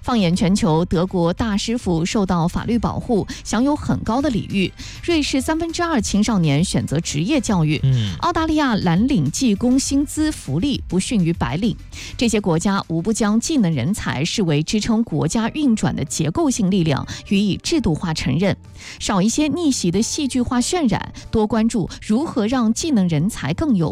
放眼全球，德国大师傅受到法律保护，享有很高的礼遇。瑞士2/3青少年选择职业教育。澳大利亚蓝领技工薪资福利不逊于白领。这些国家无不将技能人才视为支撑国家运转的结构性力量，予以制度化承认。少一些逆袭的戏剧化渲染，多关注如何让技能人才更有